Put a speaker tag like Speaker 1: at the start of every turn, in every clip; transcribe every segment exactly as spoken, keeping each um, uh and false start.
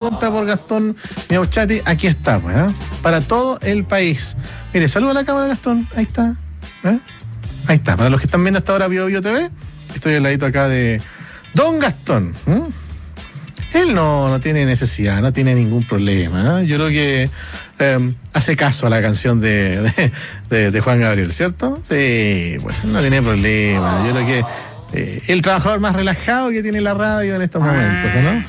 Speaker 1: pregunta por Gastón Miauchati, aquí está, pues, ¿eh? Para todo el país. Mire, saluda a la cámara, Gastón. Ahí está. ¿Eh? Ahí está. Para los que están viendo hasta ahora Bio Bio T V, estoy al ladito acá de Don Gastón. ¿eh? Él no, no tiene necesidad, no tiene ningún problema. ¿eh? Yo creo que eh, hace caso a la canción de, de, de, de Juan Gabriel, ¿cierto? Sí, pues él no tiene problema. Yo creo que eh, el trabajador más relajado que tiene la radio en estos momentos, ¿no?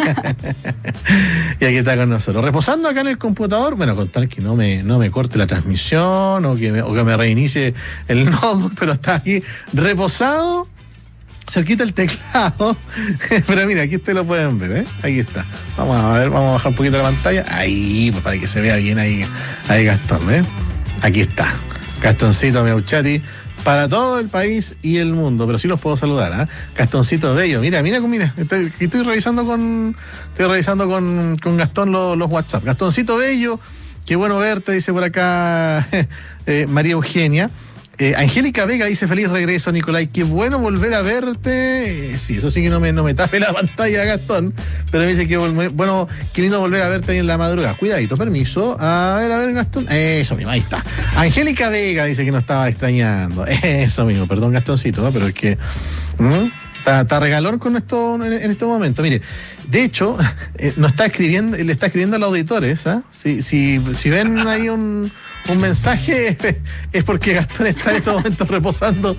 Speaker 1: Y aquí está con nosotros. Reposando acá en el computador, bueno, con tal que no me, no me corte la transmisión o que me, o que me reinicie el notebook, pero está aquí reposado. Cerquita el teclado, pero mira, aquí ustedes lo pueden ver, ¿eh? Aquí está. Vamos a ver, vamos a bajar un poquito la pantalla. Ahí, pues para que se vea bien ahí, ahí Gastón, ¿eh? Aquí está. Gastoncito Miauchati para todo el país y el mundo, pero sí los puedo saludar, ¿eh? Gastoncito Bello, mira, mira, mira, estoy, estoy revisando con estoy revisando con, con Gastón los, los WhatsApp. Gastoncito Bello, qué bueno verte, dice por acá eh, María Eugenia. Eh, Angélica Vega dice feliz regreso, Nicolai, qué bueno volver a verte. Eh, sí, eso sí que no me, no me tape la pantalla, Gastón, pero me dice que bueno, qué lindo volver a verte ahí en la madrugada. Cuidadito, permiso. A ver, a ver, Gastón. Eso mismo, ahí está. Angélica Vega dice que no estaba extrañando. Eso mismo, perdón, Gastoncito, ¿no? Pero es que ¿Mm? Está, está regalón con esto en, en este momento. Mire, de hecho, eh, nos está escribiendo, le está escribiendo a los auditores, ¿eh? Si, si, si ven ahí un, un mensaje, es porque Gastón está en estos momentos reposando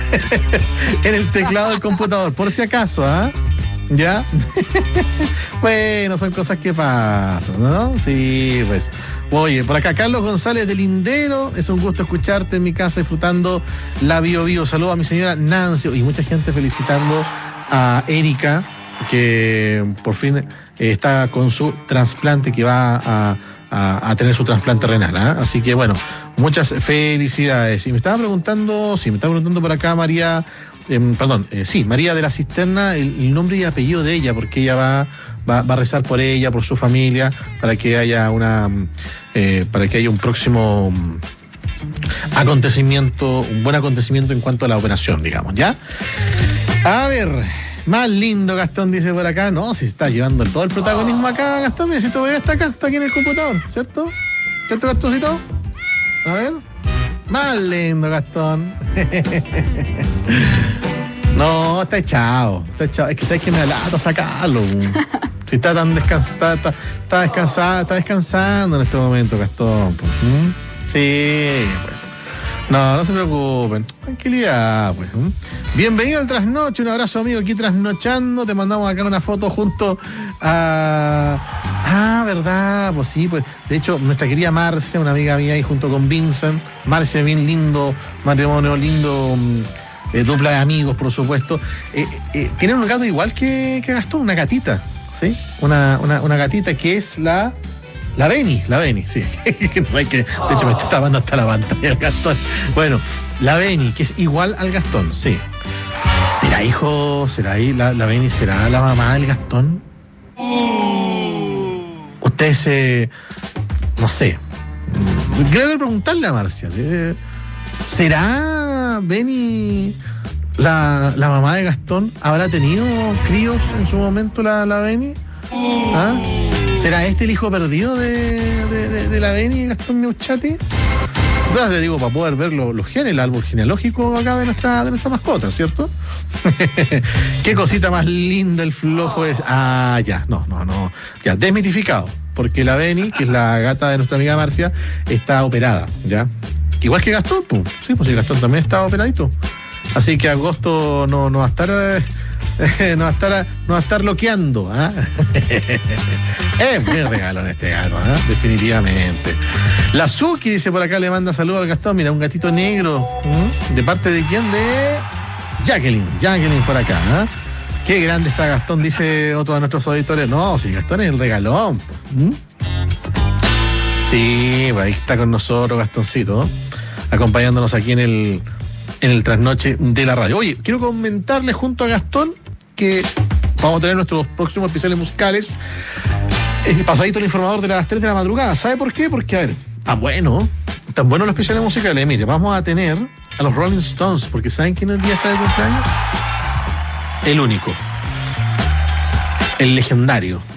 Speaker 1: en el teclado del computador, por si acaso, ¿ah? ¿eh? ¿Ya? Bueno, son cosas que pasan, ¿no? Sí, pues. Oye, por acá Carlos González de Lindero, es un gusto escucharte en mi casa disfrutando la Bio Bio. Saludos a mi señora Nancy y mucha gente felicitando a Erika, que por fin eh, está con su trasplante, que va a, a, a tener su trasplante renal, ¿eh? Así que bueno, muchas felicidades. Y me estaba preguntando, sí, me estaba preguntando por acá María... Eh, perdón, eh, sí, María de la Cisterna, el, el nombre y apellido de ella, porque ella va, va, va a rezar por ella, por su familia, para que haya una, eh, para que haya un próximo acontecimiento, un buen acontecimiento en cuanto a la operación, digamos, ¿ya? A ver, más lindo, Gastón dice por acá, no, si está llevando todo el protagonismo acá, Gastón, mira, si tu bebé está acá, está aquí en el computador, ¿cierto? ¿Cierto, Gastoncito? A ver. Más lindo, Gastón. No, está echado. Está echado. Es que sabes que me alata sacarlo. Si está tan descansado, está, está descansado, está descansando en este momento, Gastón. ¿Mm? Sí, pues. No, no se preocupen. Tranquilidad, pues. ¿Mm? Bienvenido al Trasnoche. Un abrazo, amigo, aquí trasnochando. Te mandamos acá una foto junto a... Ah, verdad, pues sí, pues. De hecho, nuestra querida Marcia, una amiga mía, ahí junto con Vincent. Marcia, bien lindo, matrimonio lindo, eh, dupla de amigos, por supuesto. Eh, eh, tienen un gato igual que, que Gastón, una gatita, ¿sí? Una, una, una gatita que es la... La Beni, la Beni, sí. No sé qué. De hecho, me está tapando hasta la pantalla el Gastón. Bueno, la Beni, que es igual al Gastón, sí. ¿Será hijo? ¿Será ahí? ¿La, la Beni será la mamá del Gastón? Ustedes, eh, no sé. Creo que preguntarle a Marcia. Eh, ¿Será Beni la, la mamá de Gastón? ¿Habrá tenido críos en su momento la, la Beni? ¿Ah? ¿Será este el hijo perdido de, de, de, de la Beni, Gastón Miauchati? Entonces le digo, para poder ver los, los genes, el árbol genealógico acá de nuestra, de nuestra mascota, ¿cierto? Qué cosita más linda el flojo es. Ah, ya, no, no, no. Ya, desmitificado. Porque la Beni, que es la gata de nuestra amiga Marcia, está operada, ¿ya? Igual que Gastón, pues. Sí, pues sí, Gastón también está operadito. Así que agosto no, no va a estar... Eh, no va a estar, no va a estar loqueando, ¿ah? ¿eh? Es muy regalón este gato, ¿eh? Definitivamente. La Suki dice por acá, le manda saludos al Gastón. Mira, un gatito negro. ¿Mm? ¿De parte de quién? De Jacqueline. Jacqueline por acá, ¿eh? Qué grande está Gastón, dice otro de nuestros auditores. No, si Gastón es el regalón. ¿Mm? Sí, pues ahí está con nosotros Gastoncito, ¿eh? Acompañándonos aquí en el en el trasnoche de la radio. Oye, quiero comentarle junto a Gastón que vamos a tener nuestros próximos especiales musicales. El pasadito el informador de las tres de la madrugada. ¿Sabe por qué? Porque, a ver, tan bueno, tan buenos los especiales musicales. Mire, vamos a tener a los Rolling Stones, porque ¿saben quién el día está de cumpleaños? El único. El legendario.